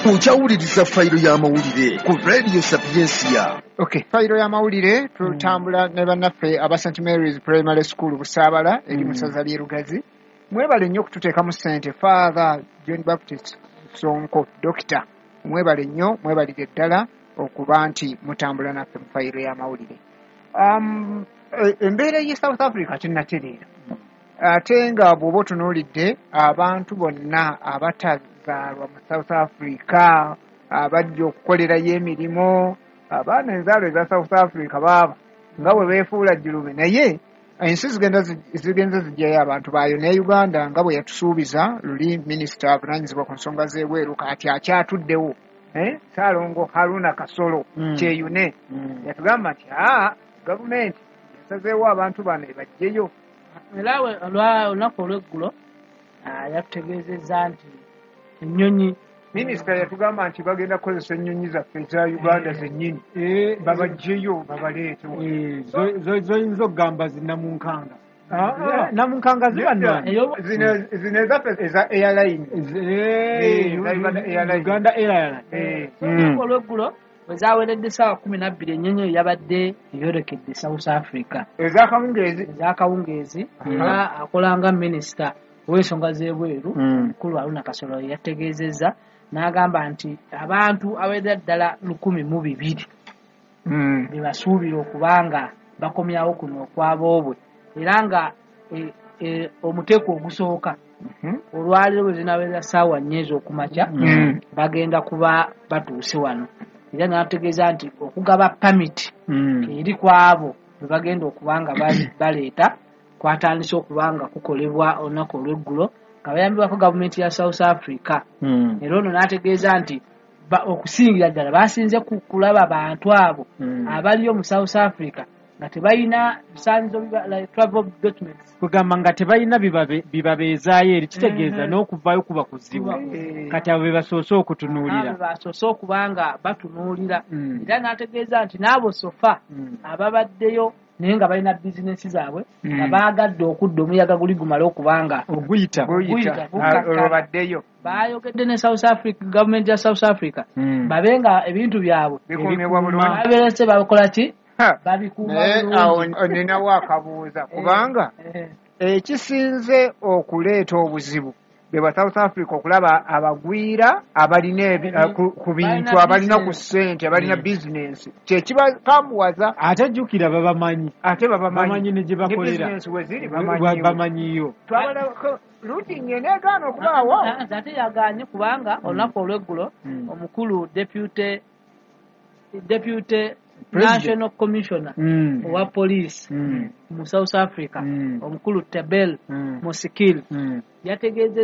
Okyawuliriza fayiro y'amawulire ku Radio Sapiensia. Okay, fayiro y'amawulire tutambula ne bannaffe aba St Mary's Primary School Busaabala eri mu ssaza ly'e Lugazi. Mwebale nnyo okututeekamu ssente. Father John Baptist Sonko Doctor, mwebale nnyo, mwebalire ddala okuba nti mutambula naffe mu fayiro y'amawulire. Embeera y'e South Africa kinnatereera. Ate nga bw'oba otunuulidde abantu bonna abatazaalwa mu South Africa abajja okukolerayo emirimu, abaana enzaalo eza South Africa baaba nga bwe beefuula jjulube, naye ensi zigenza zijjayo abantu baayo. ne Uganda nga bwe yatusuubiza luli minisita avunanyizibwa ku nsonga z'ebweru kati akyatuddewo, Ssaalongo Haruna Kasolo Kyeyune yatugamba nti gavumenti yasazeewo abantu bano ebajjeyo. Era olunaku olw'eggulo yatutegeezezza nti ennyonyi, minisita yatugamba nti bagenda kukozesa ennyonyi zaffe eza Uganda zennyini babajjeyo babaleete. Zoyinza okugamba zinamunkanga namunkanga zino ezaffe eza airline, Uganda Airline. olunaku olw'eggulo bwe zaaweredde essaawa 12 ennyonyi yabadde eyolekedde South Africa ez'akawungeezi. Era akolanga minisita w'ensonga z'ebweru mukulu Haruna Kasolo yategeezezza n'agamba nti abantu abawerera ddala 1,200 bebasuubira okubanga bakomyawo kuno okwaboobwe, era nga omuteeko ogusooka olwaliro bwe zinawerera ssaawa 4 ez'okumakya bagenda kuba batuuse wano. Era n'ategeeza nti okugaba pamiti eri ku abo bwe bagenda okubanga baleeta kwatandise okubanga kukolebwa olunaku olw'eggulo nga bayambibwako gavumenti ya South Africa. Era ono n'ategeeza nti okusingira ddala basinze kulaba bantu abo abaliyo mu South Africa nga tebalina bisaanyizo travel documents, kugamba nga tebalina bibabeezaayo eri, kitegeeza n'okuvaayo kuba kuzibu. Kati abo be basoose okutunuulira, basoose okuba nga batunuulira. Era n'ategeeza nti n'abo sofa ababaddeyo naye nga balina bizinensi zaabwe nga baagadde okudda omuyaga guli gumale okubanga oguyita olwabaddeyo, baayogedde ne South Africa, gavumenti ya South Africa babe nga ebintu byabwe bikuumibwa bulungi, babeerese bakola ki babikuuma bulungi. Ninawo akabuuza kubanga ekisinze okuleeta obuzibu beba South Africa okulaba abagwira abalina ku bintu abalina ku ssente abalina bizinensi kyekibakambuwaza. Ate jjukira babamanyi, ate babamanyi ne gye bakolera bamanyiyo. Luti nyeneegaana okubaawo ate yagaanye kubanga olunaku olw'eggulo omukulu deputy National Commissioner owa police mu South Africa omukulu Tabel Mosikil yategeeze